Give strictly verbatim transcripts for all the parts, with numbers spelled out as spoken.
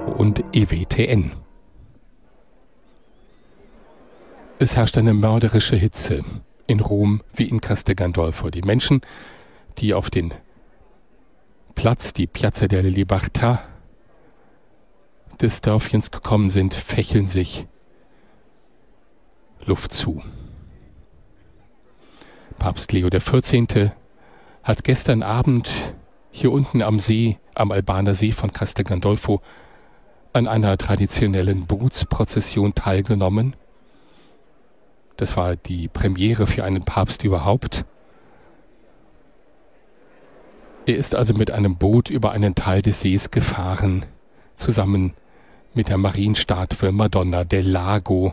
und E W T N. Es herrscht eine mörderische Hitze in Rom wie in Castel Gandolfo. Die Menschen, die auf den Platz, die Piazza della Libertà des Dörfchens gekommen sind, fächeln sich Luft zu. Papst Leo der vierzehnte. hat gestern Abend hier unten am See, am Albaner See von Castel Gandolfo, an einer traditionellen Brutsprozession teilgenommen. Das war die Premiere für einen Papst überhaupt. Er ist also mit einem Boot über einen Teil des Sees gefahren, zusammen mit der Marienstatue Madonna del Lago,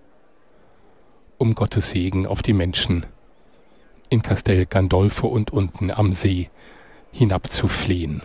um Gottes Segen auf die Menschen in Castel Gandolfo und unten am See hinabzuflehen.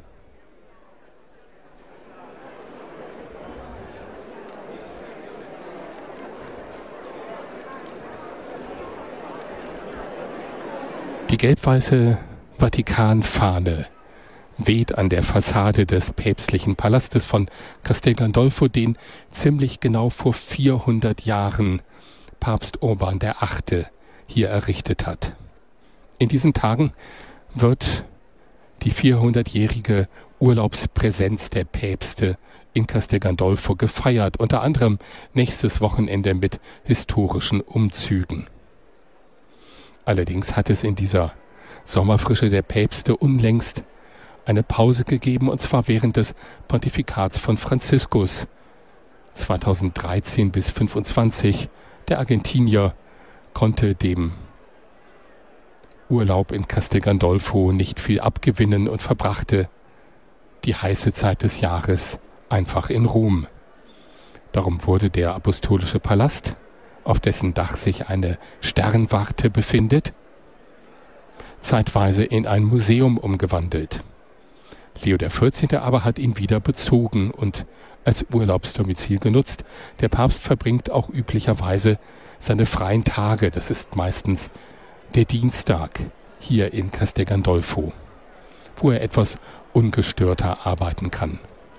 Die gelb-weiße Vatikanfahne weht an der Fassade des päpstlichen Palastes von Castel Gandolfo, den ziemlich genau vor vierhundert Jahren Papst Urban der Achte hier errichtet hat. In diesen Tagen wird die vierhundertjährige Urlaubspräsenz der Päpste in Castel Gandolfo gefeiert, unter anderem nächstes Wochenende mit historischen Umzügen. Allerdings hat es in dieser Sommerfrische der Päpste unlängst eine Pause gegeben, und zwar während des Pontifikats von Franziskus zweitausenddreizehn bis fünfundzwanzig. Der Argentinier konnte dem Urlaub in Castel Gandolfo nicht viel abgewinnen und verbrachte die heiße Zeit des Jahres einfach in Rom. Darum wurde der apostolische Palast, auf dessen Dach sich eine Sternwarte befindet, zeitweise in ein Museum umgewandelt. Leo der vierzehnte. aber hat ihn wieder bezogen und als Urlaubsdomizil genutzt. Der Papst verbringt auch üblicherweise seine freien Tage, das ist meistens der Dienstag, hier in Castel Gandolfo, wo er etwas ungestörter arbeiten kann.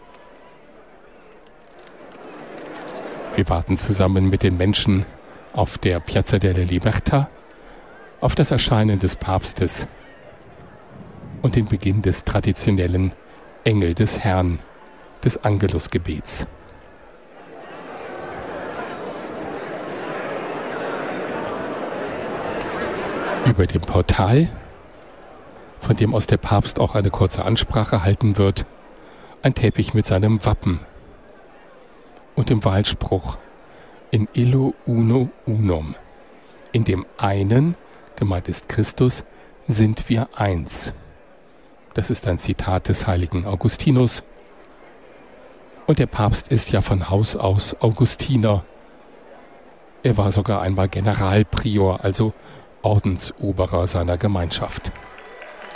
Wir warten zusammen mit den Menschen auf der Piazza della Libertà auf das Erscheinen des Papstes und den Beginn des traditionellen Engel des Herrn, des Angelusgebets. Über dem Portal, von dem aus der Papst auch eine kurze Ansprache halten wird, ein Teppich mit seinem Wappen und dem Wahlspruch in illo uno unum. In dem einen, gemeint ist Christus, sind wir eins. Das ist ein Zitat des heiligen Augustinus. Und der Papst ist ja von Haus aus Augustiner. Er war sogar einmal Generalprior, also Ordensoberer seiner Gemeinschaft.